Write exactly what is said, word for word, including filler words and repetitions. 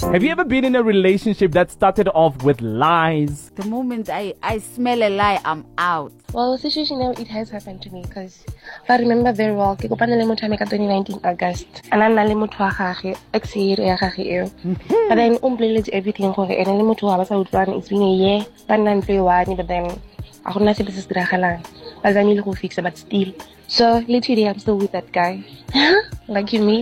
Have you ever been in a relationship that started off with lies? The moment I, I smell a lie, I'm out. Well, the situation now, it has happened to me because if I remember very well, ke kopana le motho a twenty nineteen August. And I'm le motho wa gage, ex ya gage eo. But then umpoleletse everything gore ene le motho wa ba sa utlwana, it's been a year. Ba nna ntlo e one, but then a gona se se diragalang. Ba zamile go fixa, but still. So literally I'm still with that guy. Lucky me.